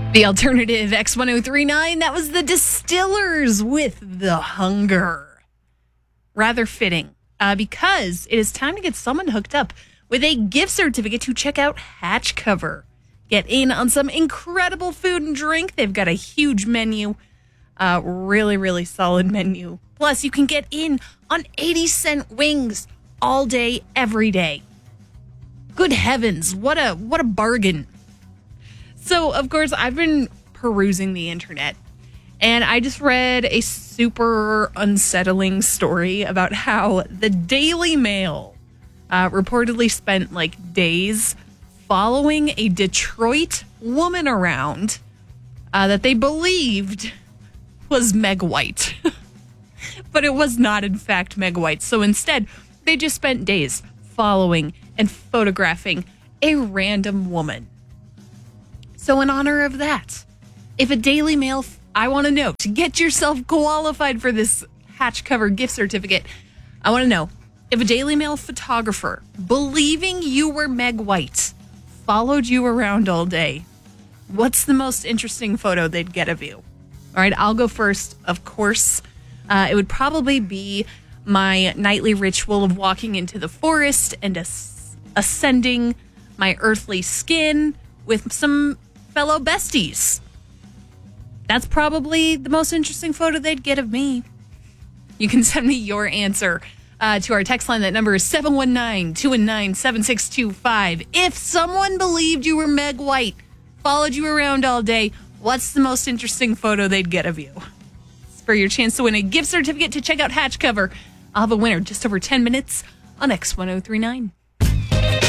The alternative X1039, that was the Distillers with The Hunger. Rather fitting, because it is time to get someone hooked up with a gift certificate to check out Hatch Cover. Get in on some incredible food and drink. They've got a huge menu, really, really solid menu. Plus, you can get in on 80-cent wings all day, every day. Good heavens, what a bargain. So, of course, I've been perusing the internet, and I just read a super unsettling story about how the Daily Mail reportedly spent days following a Detroit woman around that they believed was Meg White. But it was not, in fact, Meg White. So instead, they just spent days following and photographing a random woman. So in honor of that, if a Daily Mail, I want to know, to get yourself qualified for this Hatch Cover gift certificate, I want to know, if a Daily Mail photographer, believing you were Meg White, followed you around all day, what's the most interesting photo they'd get of you? All right, I'll go first, of course. It would probably be my nightly ritual of walking into the forest and ascending my earthly skin with some fellow besties. That's probably the most interesting photo they'd get of me. You can send me your answer to our text line. That number is 719-219-7625. If someone believed you were Meg White, followed you around all day, what's the most interesting photo they'd get of you? For your chance to win a gift certificate to check out Hatch Cover. I'll have a winner just over 10 minutes on X1039.